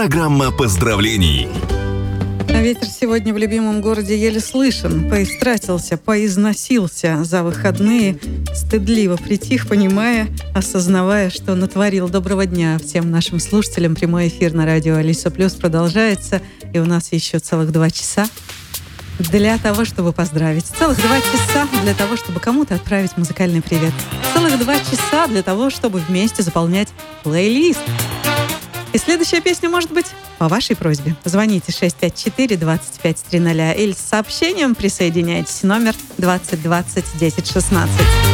Программа поздравлений. Ветер сегодня в любимом городе еле слышен. Поистратился, поизносился за выходные. Стыдливо притих, понимая, осознавая, что натворил. Доброго дня всем нашим слушателям. Прямой эфир на радио Алиса Плюс продолжается. И у нас еще целых 2 часа для того, чтобы поздравить. Целых 2 часа для того, чтобы кому-то отправить музыкальный привет. Целых 2 часа для того, чтобы вместе заполнять плейлист. И следующая песня может быть по вашей просьбе. Звоните 654-2530 или с сообщением присоединяйтесь. Номер 20 20 10 16.